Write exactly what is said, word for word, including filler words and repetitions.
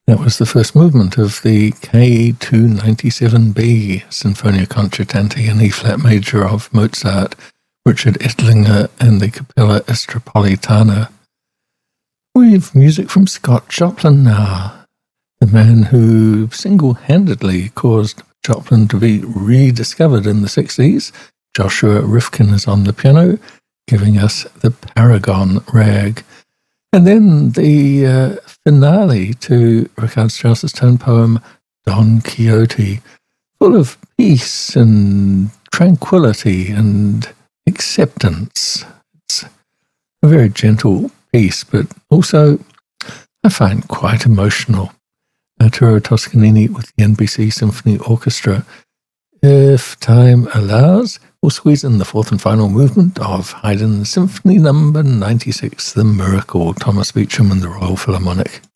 That was the first movement of the K two ninety-seven B Sinfonia Concertante in E-flat major of Mozart, Richard Ettlinger, and the Capella Estropolitana. We've music from Scott Joplin now, the man who single-handedly caused Joplin to be rediscovered in the sixties. Joshua Rifkin is on the piano, giving us the Paragon Rag. And then the uh, finale to Richard Strauss's tone poem, Don Quixote, full of peace and tranquility and acceptance. It's a very gentle piece, but also I find quite emotional. Arturo Toscanini with the N B C Symphony Orchestra. If time allows, we'll squeeze in the fourth and final movement of Haydn's Symphony Number ninety-six, The Miracle, Thomas Beecham and the Royal Philharmonic.